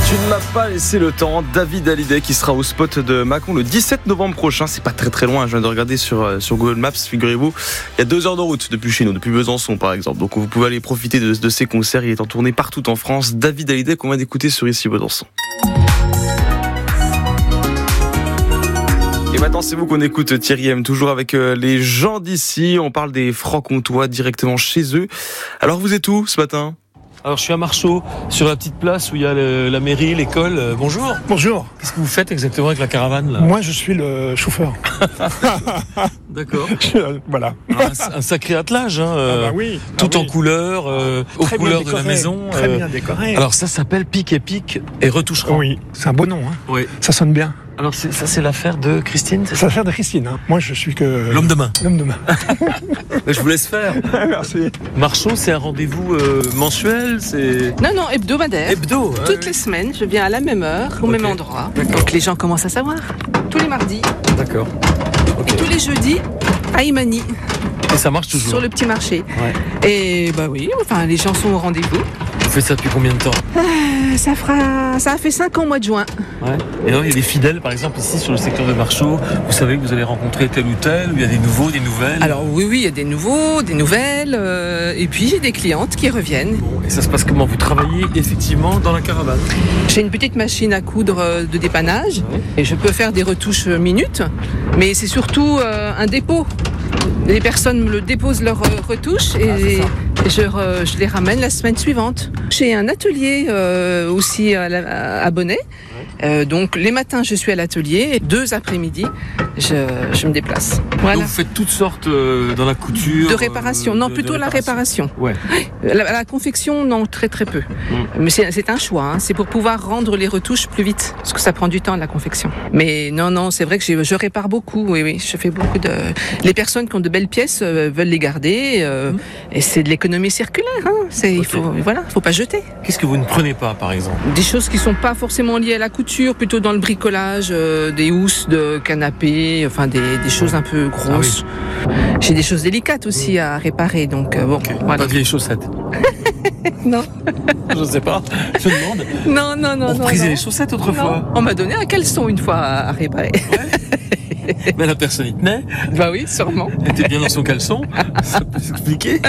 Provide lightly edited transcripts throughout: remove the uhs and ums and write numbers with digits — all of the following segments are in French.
Tu ne m'as pas laissé le temps. David Hallyday qui sera au spot de Mâcon le 17 novembre prochain. C'est pas très loin, je viens de regarder sur Google Maps, figurez-vous. Il y a 2 heures de route depuis chez nous, depuis Besançon par exemple. Donc vous pouvez aller profiter de ces concerts. Il est en tournée partout en France. David Hallyday qu'on va d'écouter sur Ici Besançon. Et maintenant, c'est vous qu'on écoute, Thierry M, toujours avec les gens d'ici. On parle des Francs-Comtois directement chez eux. Alors, vous êtes où ce matin ? Alors je suis à Marchaux, sur la petite place où il y a la mairie, l'école. Bonjour. Bonjour. Qu'est-ce que vous faites exactement avec la caravane là ? Moi je suis le chauffeur. D'accord. Voilà. Un sacré attelage, hein. Oui. Tout en couleur, aux Très couleurs bien de la décoré, maison. Très bien décoré. Alors ça s'appelle Pic et Pic et Retouchera. Oui, c'est un beau nom. Hein. Oui. Ça sonne bien. Alors ça c'est l'affaire de Christine, c'est Ça ça ? va faire de Christine. Hein. Moi je suis que... L'homme de main. L'homme de main. Je vous laisse faire. Merci. Marchaux, c'est un rendez-vous mensuel, c'est... Non, hebdomadaire. Hebdo. Hein, Toutes les semaines, je viens à la même heure, au même endroit. D'accord. Donc les gens commencent à savoir. Tous les mardis, D'accord. Ok. tous les jeudis, à Imani, Et ça marche toujours. sur le petit marché. Ouais. Et bah oui, enfin les gens sont au rendez-vous. Vous faites ça depuis combien de temps ? Ça a fait 5 ans au mois de juin. Ouais. Et alors il y a des fidèles, par exemple ici sur le secteur de Marchaux, vous savez que vous allez rencontrer tel ou tel, ou il y a des nouveaux, des nouvelles. Alors oui, il y a des nouveaux, des nouvelles, et puis j'ai des clientes qui reviennent. Bon, et ça se passe comment ? Vous travaillez effectivement dans la caravane ? J'ai une petite machine à coudre de dépannage, et je peux faire des retouches minutes, mais c'est surtout un dépôt. Les personnes me le déposent leurs retouches et je les ramène la semaine suivante. J'ai un atelier aussi à Bonnet. Donc les matins je suis à l'atelier, 2 après-midi je me déplace. Voilà. Donc vous faites toutes sortes dans la couture. De réparation, non plutôt la réparation. Ouais. La confection, non, très peu. Mais c'est un choix, hein. C'est pour pouvoir rendre les retouches plus vite, parce que ça prend du temps la confection. Mais non, c'est vrai que je répare beaucoup, oui, je fais beaucoup de... Les personnes qui ont de belles pièces veulent les garder, et c'est de l'économie circulaire, hein. Il faut pas jeter. Qu'est-ce que vous ne prenez pas, par exemple ? Des choses qui sont pas forcément liées à la couture, plutôt dans le bricolage, des housses de canapé, enfin des choses un peu grosses. Ah oui. J'ai des choses délicates aussi à réparer, donc bon, voilà. Pas de vieilles chaussettes. Non. Je sais pas. Je demande. Non. On reprisait les chaussettes autrefois. Non. On m'a donné un caleçon une fois à réparer. Ouais. Mais la personne y tenait. Bah oui, sûrement. Elle était bien dans son caleçon. Ça peut s'expliquer.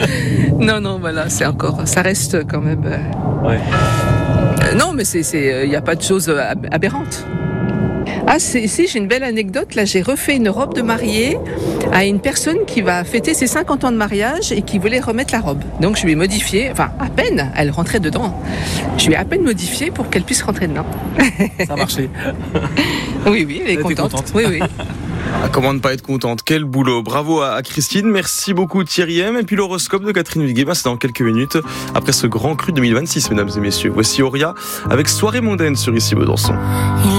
Non, voilà, c'est encore, ça reste quand même. Ouais. Non, mais il n'y a pas de choses aberrantes. Ah, si, j'ai une belle anecdote. Là, j'ai refait une robe de mariée à une personne qui va fêter ses 50 ans de mariage et qui voulait remettre la robe. Donc, je lui ai modifié, enfin, à peine, elle rentrait dedans. Je lui ai à peine modifié pour qu'elle puisse rentrer dedans. Ça a marché. Oui, elle est contente. Oui. Ah, comment ne pas être contente ? Quel boulot ! Bravo à Christine, merci beaucoup Thierry M. Et puis l'horoscope de Catherine Viguet, c'est dans quelques minutes, après ce grand cru 2026, mesdames et messieurs. Voici Auria avec Soirée mondaine sur Ici Besançon.